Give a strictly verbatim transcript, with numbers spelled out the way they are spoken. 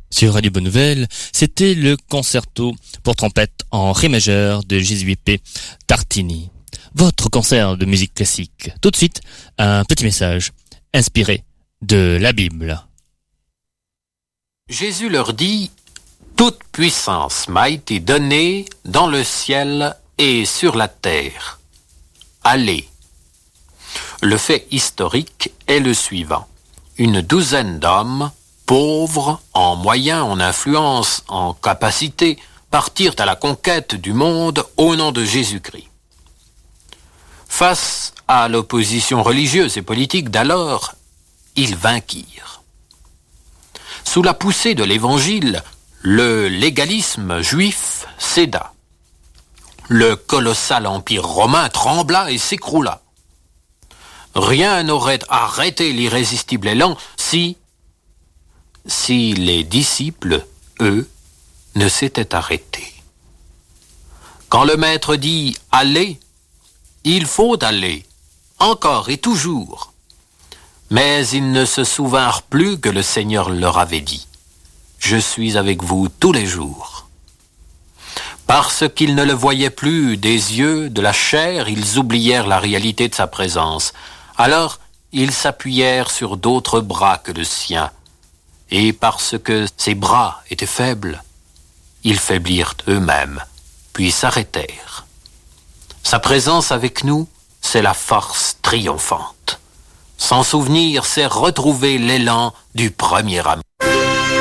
Sur Radio Bonne Nouvelle, c'était le concerto pour trompette en ré majeur de Giuseppe Tartini. Votre concert de musique classique. Tout de suite, un petit message inspiré de la Bible. Jésus leur dit: toute puissance m'a été donnée dans le ciel et sur la terre. Allez. Le fait historique est le suivant. Une douzaine d'hommes, pauvres, en moyens, en influence, en capacité, partirent à la conquête du monde au nom de Jésus-Christ. Face à l'opposition religieuse et politique d'alors, ils vainquirent. Sous la poussée de l'Évangile, le légalisme juif céda. Le colossal empire romain trembla et s'écroula. Rien n'aurait arrêté l'irrésistible élan si, si les disciples, eux, ne s'étaient arrêtés. Quand le maître dit « allez », il faut aller, encore et toujours. Mais ils ne se souvinrent plus que le Seigneur leur avait dit « Je suis avec vous tous les jours ». Parce qu'ils ne le voyaient plus des yeux, de la chair, ils oublièrent la réalité de sa présence. Alors, ils s'appuyèrent sur d'autres bras que le sien. Et parce que ses bras étaient faibles, ils faiblirent eux-mêmes, puis s'arrêtèrent. Sa présence avec nous, c'est la force triomphante. S'en souvenir, c'est retrouver l'élan du premier amour.